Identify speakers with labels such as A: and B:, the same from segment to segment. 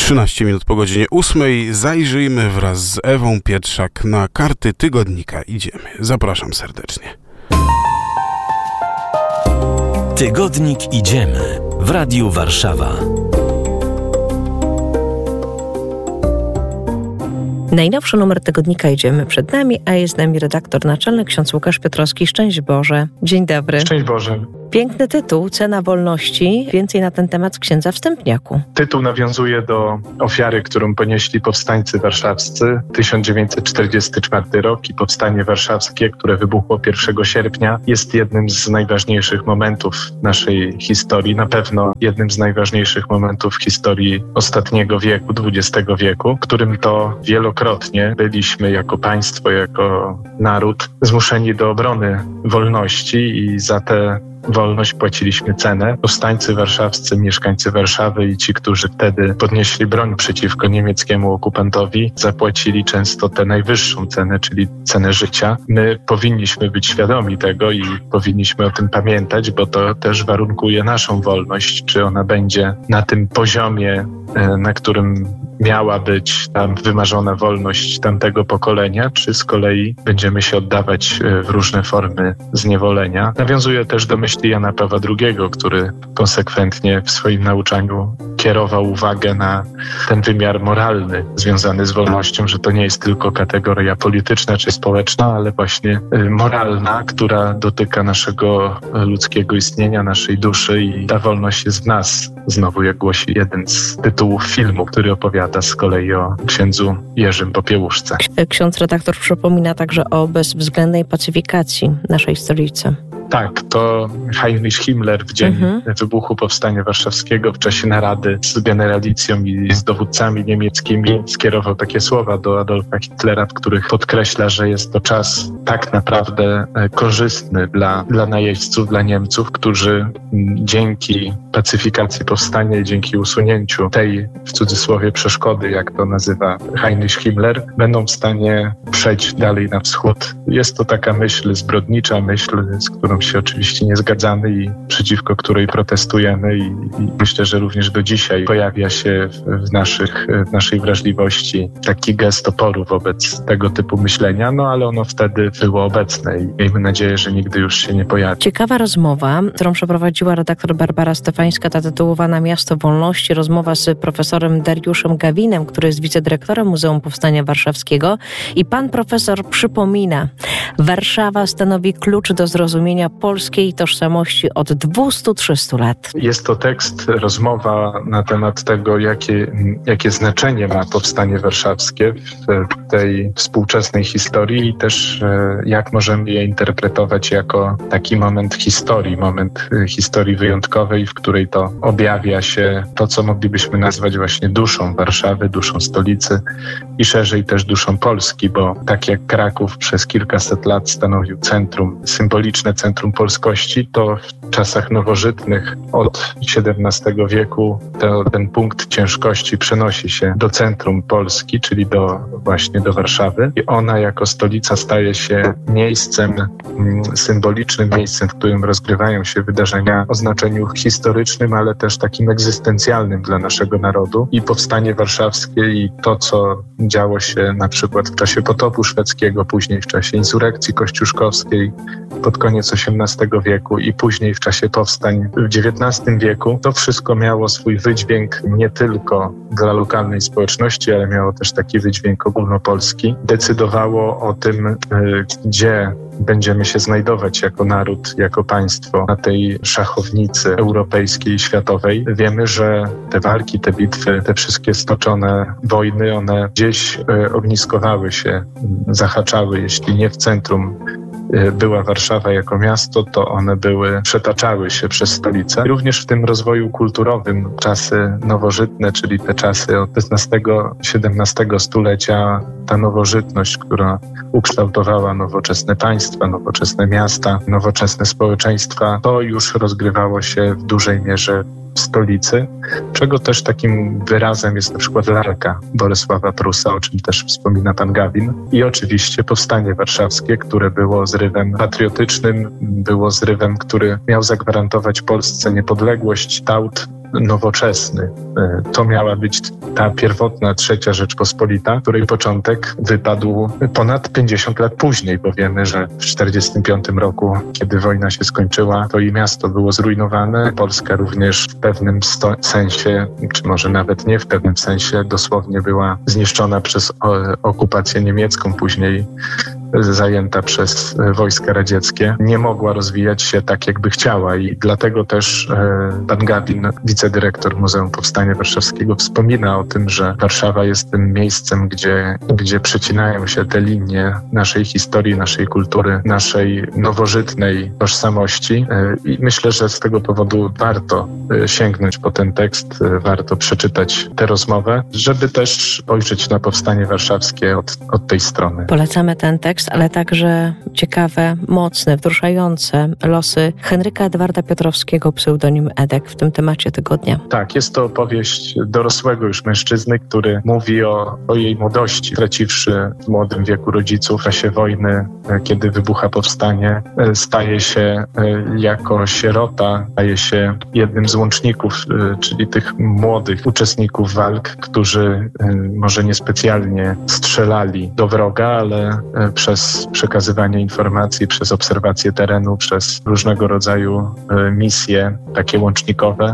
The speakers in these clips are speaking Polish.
A: 13 minut po godzinie 8. Zajrzyjmy wraz z Ewą Pietrzak na karty tygodnika. Idziemy. Zapraszam serdecznie.
B: Tygodnik Idziemy w Radiu Warszawa.
C: Najnowszy numer tygodnika Idziemy przed nami, a jest z nami redaktor naczelny ksiądz Łukasz Piotrowski. Szczęść Boże. Dzień dobry.
D: Szczęść Boże.
C: Piękny tytuł, Cena wolności. Więcej na ten temat z księdza Wstępniaku.
D: Tytuł nawiązuje do ofiary, którą ponieśli powstańcy warszawscy. 1944 rok i powstanie warszawskie, które wybuchło 1 sierpnia, jest jednym z najważniejszych momentów naszej historii. Na pewno jednym z najważniejszych momentów w historii ostatniego wieku, XX wieku, którym to wielokrotnie byliśmy jako państwo, jako naród zmuszeni do obrony wolności i za tę wolność płaciliśmy cenę. Powstańcy warszawscy, mieszkańcy Warszawy i ci, którzy wtedy podnieśli broń przeciwko niemieckiemu okupantowi, zapłacili często tę najwyższą cenę, czyli cenę życia. My powinniśmy być świadomi tego i powinniśmy o tym pamiętać, bo to też warunkuje naszą wolność, czy ona będzie na tym poziomie, na którym miała być tam wymarzona wolność tamtego pokolenia, czy z kolei będziemy się oddawać w różne formy zniewolenia. Nawiązuje też do myśli Jana Pawła II, który konsekwentnie w swoim nauczaniu kierował uwagę na ten wymiar moralny związany z wolnością, że to nie jest tylko kategoria polityczna czy społeczna, ale właśnie moralna, która dotyka naszego ludzkiego istnienia, naszej duszy i ta wolność jest w nas. Znowu, jak głosi jeden z tytułów filmu, który opowiada z kolei o księdzu Jerzym Popiełuszce.
C: Ksiądz redaktor przypomina także o bezwzględnej pacyfikacji naszej stolicy.
D: Tak, to Heinrich Himmler w dzień wybuchu Powstania Warszawskiego w czasie narady z generalicją i z dowódcami niemieckimi skierował takie słowa do Adolfa Hitlera, w których podkreśla, że jest to czas tak naprawdę korzystny dla najeźdźców, dla Niemców, którzy dzięki pacyfikacji powstania i dzięki usunięciu tej, w cudzysłowie, przeszkody, jak to nazywa Heinrich Himmler, będą w stanie przejść dalej na wschód. Jest to taka myśl zbrodnicza, myśl, z którą się oczywiście nie zgadzamy i przeciwko której protestujemy i myślę, że również do dzisiaj pojawia się w naszej wrażliwości taki gest oporu wobec tego typu myślenia, no ale ono wtedy było obecne i miejmy nadzieję, że nigdy już się nie pojawi.
C: Ciekawa rozmowa, którą przeprowadziła redaktor Barbara Stefańska, zatytułowana Miasto Wolności. Rozmowa z profesorem Dariuszem Gawinem, który jest wicedyrektorem Muzeum Powstania Warszawskiego i pan profesor przypomina, Warszawa stanowi klucz do zrozumienia polskiej tożsamości od 200-300 lat.
D: Jest to tekst, rozmowa na temat tego, jakie znaczenie ma Powstanie Warszawskie w tej współczesnej historii i też jak możemy je interpretować jako taki moment historii wyjątkowej, w której to objawia się to, co moglibyśmy nazwać właśnie duszą Warszawy, duszą stolicy i szerzej też duszą Polski, bo tak jak Kraków przez kilkaset lat stanowił symboliczne centrum polskości, to w czasach nowożytnych od XVII wieku ten punkt ciężkości przenosi się do centrum Polski, czyli właśnie do Warszawy i ona jako stolica staje się symbolicznym miejscem, w którym rozgrywają się wydarzenia o znaczeniu historycznym, ale też takim egzystencjalnym dla naszego narodu. I Powstanie Warszawskie i to, co działo się na przykład w czasie potopu szwedzkiego, później w czasie insurekcji kościuszkowskiej pod koniec XVIII wieku i później w czasie powstań w XIX wieku, to wszystko miało swój wydźwięk nie tylko dla lokalnej społeczności, ale miało też taki wydźwięk ogólnopolski. Decydowało o tym, gdzie będziemy się znajdować jako naród, jako państwo na tej szachownicy europejskiej i światowej. Wiemy, że te walki, te bitwy, te wszystkie stoczone wojny, one gdzieś ogniskowały się, zahaczały, jeśli nie w centrum była Warszawa jako miasto, to one przetaczały się przez stolicę. Również w tym rozwoju kulturowym czasy nowożytne, czyli te czasy od XVI-XVII stulecia, ta nowożytność, która ukształtowała nowoczesne państwa, nowoczesne miasta, nowoczesne społeczeństwa, to już rozgrywało się w dużej mierze w stolicy, czego też takim wyrazem jest na przykład lalka Bolesława Prusa, o czym też wspomina pan Gawin. I oczywiście Powstanie Warszawskie, które było zrywem patriotycznym, było zrywem, który miał zagwarantować Polsce niepodległość, taut nowoczesny. To miała być ta pierwotna Trzecia Rzeczpospolita, której początek wypadł ponad 50 lat później, bo wiemy, że w 1945 roku, kiedy wojna się skończyła, to i miasto było zrujnowane. Polska również w pewnym sensie, czy może nawet nie w pewnym sensie, dosłownie była zniszczona przez okupację niemiecką, później zajęta przez wojska radzieckie, nie mogła rozwijać się tak, jakby chciała i dlatego też pan Gawin, wicedyrektor Muzeum Powstania Warszawskiego, wspomina o tym, że Warszawa jest tym miejscem, gdzie przecinają się te linie naszej historii, naszej kultury, naszej nowożytnej tożsamości i myślę, że z tego powodu warto sięgnąć po ten tekst, warto przeczytać tę rozmowę, żeby też spojrzeć na Powstanie Warszawskie od tej strony.
C: Polecamy ten tekst, ale także ciekawe, mocne, wzruszające losy Henryka Edwarda Piotrowskiego, pseudonim Edek, w tym temacie tygodnia.
D: Tak, jest to opowieść dorosłego już mężczyzny, który mówi o jej młodości, straciwszy w młodym wieku rodziców w czasie wojny, kiedy wybucha powstanie, staje się jako sierota, staje się jednym z łączników, czyli tych młodych uczestników walk, którzy może niespecjalnie strzelali do wroga, ale przez przekazywanie informacji, przez obserwację terenu, przez różnego rodzaju misje takie łącznikowe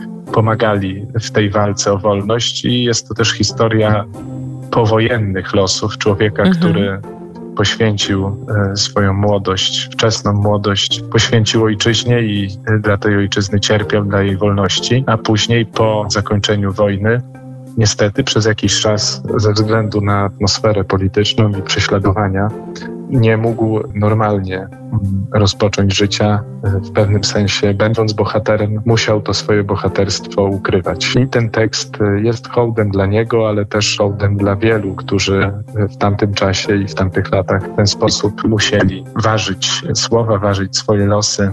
D: pomagali w tej walce o wolność i jest to też historia powojennych losów człowieka, który poświęcił swoją młodość, wczesną młodość, poświęcił ojczyźnie i dla tej ojczyzny cierpiał, dla jej wolności, a później po zakończeniu wojny niestety przez jakiś czas ze względu na atmosferę polityczną i prześladowania nie mógł normalnie rozpocząć życia. W pewnym sensie, będąc bohaterem, musiał to swoje bohaterstwo ukrywać. I ten tekst jest hołdem dla niego, ale też hołdem dla wielu, którzy w tamtym czasie i w tamtych latach w ten sposób musieli ważyć słowa, ważyć swoje losy,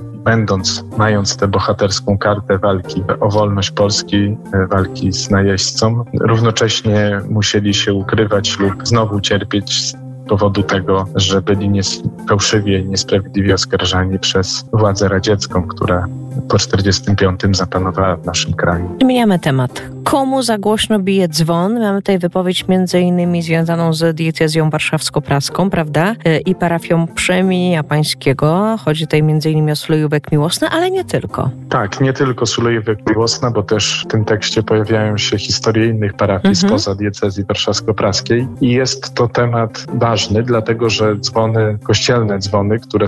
D: mając tę bohaterską kartę walki o wolność Polski, walki z najeźdźcą. Równocześnie musieli się ukrywać lub znowu cierpieć z powodu tego, że byli fałszywie i niesprawiedliwie oskarżani przez władzę radziecką, która po 1945 zapanowała w naszym kraju.
C: Zmieniamy temat. Komu za głośno bije dzwon? Mamy tutaj wypowiedź między innymi związaną z diecezją warszawsko-praską, prawda? I parafią Przemienienia Pańskiego. Chodzi tutaj między innymi o Sulejówek Miłosne, ale nie tylko.
D: Tak, nie tylko Sulejówek Miłosna, bo też w tym tekście pojawiają się historie innych parafii spoza diecezji warszawsko-praskiej i jest to temat ważny, dlatego że kościelne dzwony, które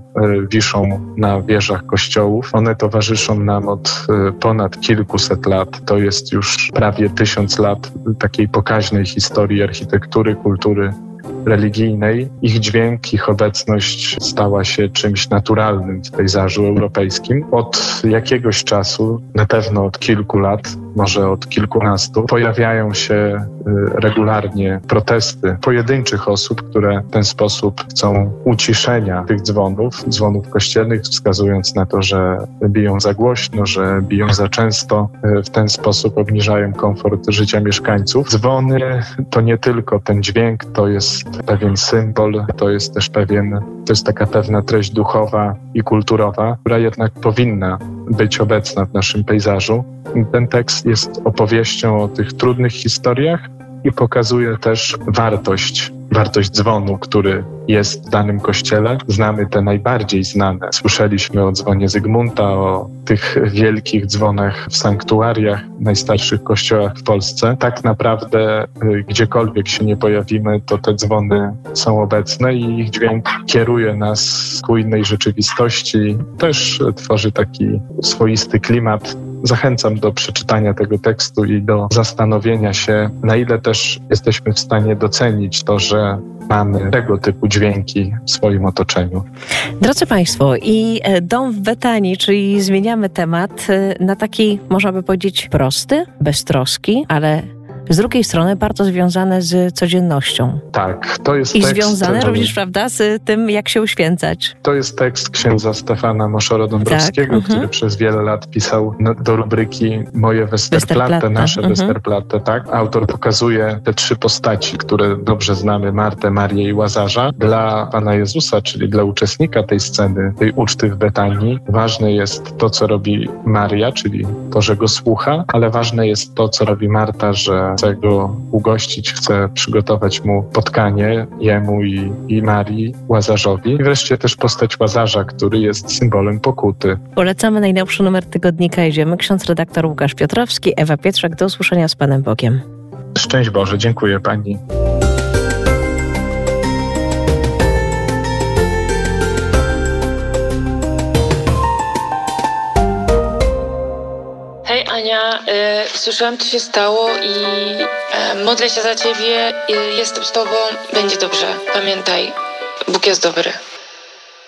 D: wiszą na wieżach kościołów, one towarzyszą nam od ponad kilkuset lat. To jest już prawie 1000 lat takiej pokaźnej historii architektury, kultury religijnej. Ich dźwięk, ich obecność stała się czymś naturalnym w pejzażu europejskim. Od jakiegoś czasu, na pewno od kilku lat, może od kilkunastu, pojawiają się regularnie protesty pojedynczych osób, które w ten sposób chcą uciszenia tych dzwonów kościelnych, wskazując na to, że biją za głośno, że biją za często, w ten sposób obniżają komfort życia mieszkańców. Dzwony to nie tylko ten dźwięk, to jest pewien symbol, to jest też taka pewna treść duchowa i kulturowa, która jednak powinna być obecna w naszym pejzażu. Ten tekst jest opowieścią o tych trudnych historiach i pokazuje też wartość dzwonu, który jest w danym kościele. Znamy te najbardziej znane. Słyszeliśmy o dzwonie Zygmunta, o tych wielkich dzwonach w sanktuariach, najstarszych kościołach w Polsce. Tak naprawdę gdziekolwiek się nie pojawimy, to te dzwony są obecne i ich dźwięk kieruje nas ku innej rzeczywistości. Też tworzy taki swoisty klimat. Zachęcam do przeczytania tego tekstu i do zastanowienia się, na ile też jesteśmy w stanie docenić to, że mamy tego typu dźwięki w swoim otoczeniu.
C: Drodzy Państwo, i dom w Betanii, czyli zmieniamy temat na taki, można by powiedzieć, prosty, beztroski, ale z drugiej strony bardzo związane z codziennością.
D: Tak, to jest
C: I
D: tekst,
C: związane również, prawda, z tym, jak się uświęcać.
D: To jest tekst księdza Stefana Moszoro-Dąbrowskiego,
C: Tak,
D: który przez wiele lat pisał do rubryki Moje Westerplatte, nasze Westerplatte. Tak? Autor pokazuje te 3 postaci, które dobrze znamy, Martę, Marię i Łazarza. Dla Pana Jezusa, czyli dla uczestnika tej sceny, tej uczty w Betanii, ważne jest to, co robi Maria, czyli to, że go słucha, ale ważne jest to, co robi Marta, że chce go ugościć, chce przygotować mu spotkanie, jemu i Marii, Łazarzowi. I wreszcie też postać Łazarza, który jest symbolem pokuty.
C: Polecamy najnowszy numer tygodnika Idziemy. Ksiądz redaktor Łukasz Piotrowski, Ewa Pietrzak. Do usłyszenia z Panem Bogiem.
D: Szczęść Boże, dziękuję Pani.
E: Hej Ania, słyszałam co się stało i modlę się za Ciebie, jestem z Tobą, będzie dobrze. Pamiętaj, Bóg jest dobry.